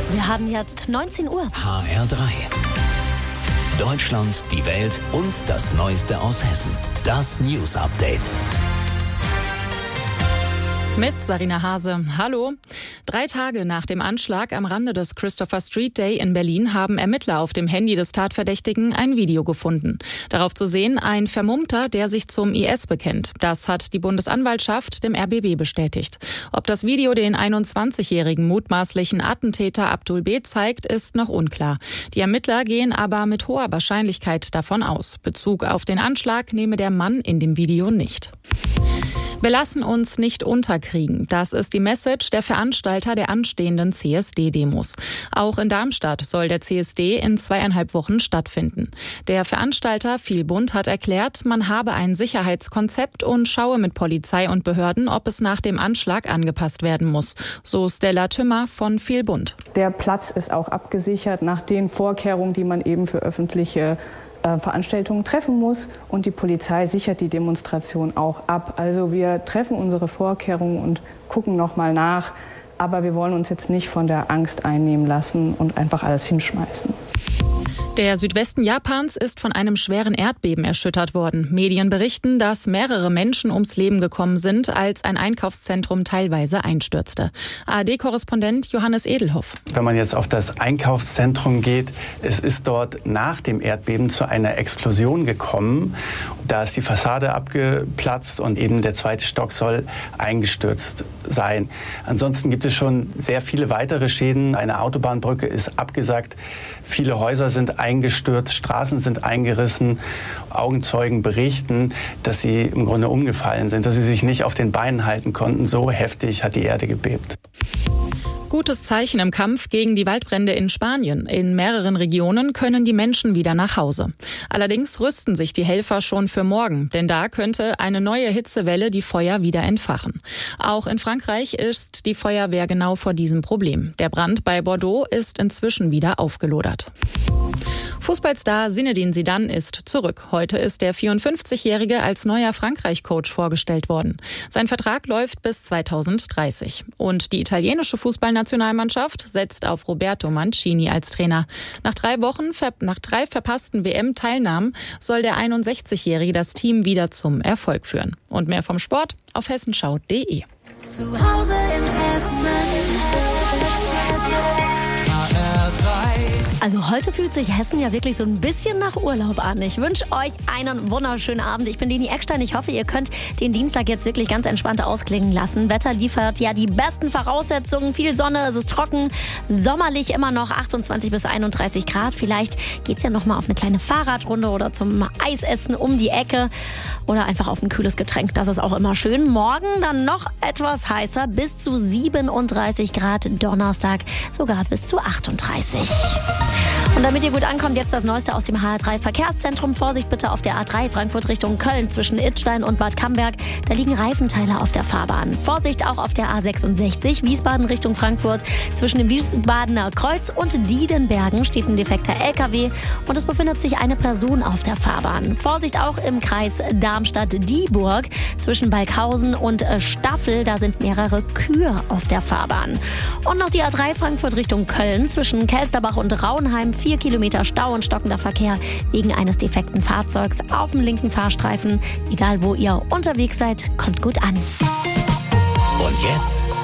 Wir haben jetzt 19 Uhr. HR3. Deutschland, die Welt und das Neueste aus Hessen. Das News Update. Mit Sarina Hase. Hallo. 3 Tage nach dem Anschlag am Rande des Christopher Street Day in Berlin haben Ermittler auf dem Handy des Tatverdächtigen ein Video gefunden. Darauf zu sehen ein Vermummter, der sich zum IS bekennt. Das hat die Bundesanwaltschaft dem RBB bestätigt. Ob das Video den 21-jährigen mutmaßlichen Attentäter Abdul B. zeigt, ist noch unklar. Die Ermittler gehen aber mit hoher Wahrscheinlichkeit davon aus. Bezug auf den Anschlag nehme der Mann in dem Video nicht. Wir lassen uns nicht unterkriegen. Das ist die Message der Veranstalter der anstehenden CSD-Demos. Auch in Darmstadt soll der CSD in 2,5 Wochen stattfinden. Der Veranstalter Vielbund hat erklärt, man habe ein Sicherheitskonzept und schaue mit Polizei und Behörden, ob es nach dem Anschlag angepasst werden muss. So Stella Tümmer von Vielbund. Der Platz ist auch abgesichert nach den Vorkehrungen, die man eben für öffentliche Veranstaltungen treffen muss, und die Polizei sichert die Demonstration auch ab. Also wir treffen unsere Vorkehrungen und gucken noch mal nach, aber wir wollen uns jetzt nicht von der Angst einnehmen lassen und einfach alles hinschmeißen. Der Südwesten Japans ist von einem schweren Erdbeben erschüttert worden. Medien berichten, dass mehrere Menschen ums Leben gekommen sind, als ein Einkaufszentrum teilweise einstürzte. ARD-Korrespondent Johannes Edelhoff. Wenn man jetzt auf das Einkaufszentrum geht, es ist dort nach dem Erdbeben zu einer Explosion gekommen. Da ist die Fassade abgeplatzt und eben der 2. Stock soll eingestürzt sein. Ansonsten gibt es schon sehr viele weitere Schäden. Eine Autobahnbrücke ist abgesackt. Viele Häuser sind eingestürzt, Straßen sind eingerissen. Augenzeugen berichten, dass sie im Grunde umgefallen sind, dass sie sich nicht auf den Beinen halten konnten. So heftig hat die Erde gebebt. Gutes Zeichen im Kampf gegen die Waldbrände in Spanien. In mehreren Regionen können die Menschen wieder nach Hause. Allerdings rüsten sich die Helfer schon für morgen, denn da könnte eine neue Hitzewelle die Feuer wieder entfachen. Auch in Frankreich ist die Feuerwehr genau vor diesem Problem. Der Brand bei Bordeaux ist inzwischen wieder aufgelodert. Fußballstar Zinedine Zidane ist zurück. Heute ist der 54-Jährige als neuer Frankreich-Coach vorgestellt worden. Sein Vertrag läuft bis 2030. Und die italienische Fußballnationalmannschaft setzt auf Roberto Mancini als Trainer. Nach 3 verpassten WM-Teilnahmen soll der 61-Jährige das Team wieder zum Erfolg führen. Und mehr vom Sport auf hessenschau.de. Zu Hause in Hessen. Also heute fühlt sich Hessen ja wirklich so ein bisschen nach Urlaub an. Ich wünsche euch einen wunderschönen Abend. Ich bin Leni Eckstein. Ich hoffe, ihr könnt den Dienstag jetzt wirklich ganz entspannt ausklingen lassen. Wetter liefert ja die besten Voraussetzungen. Viel Sonne, es ist trocken, sommerlich immer noch 28 bis 31 Grad. Vielleicht geht's ja noch mal auf eine kleine Fahrradrunde oder zum Eisessen um die Ecke oder einfach auf ein kühles Getränk. Das ist auch immer schön. Morgen dann noch etwas heißer, bis zu 37 Grad. Donnerstag sogar bis zu 38. Und damit ihr gut ankommt, jetzt das Neueste aus dem HR3 Verkehrszentrum. Vorsicht bitte auf der A3 Frankfurt Richtung Köln zwischen Idstein und Bad Camberg. Da liegen Reifenteile auf der Fahrbahn. Vorsicht auch auf der A66 Wiesbaden Richtung Frankfurt. Zwischen dem Wiesbadener Kreuz und Diedenbergen steht ein defekter LKW und es befindet sich eine Person auf der Fahrbahn. Vorsicht auch im Kreis Darmstadt-Dieburg zwischen Balkhausen und Staffel. Da sind mehrere Kühe auf der Fahrbahn. Und noch die A3 Frankfurt Richtung Köln zwischen Kelsterbach und Rauenheim. 4 Kilometer Stau und stockender Verkehr wegen eines defekten Fahrzeugs auf dem linken Fahrstreifen. Egal wo ihr unterwegs seid, kommt gut an. Und jetzt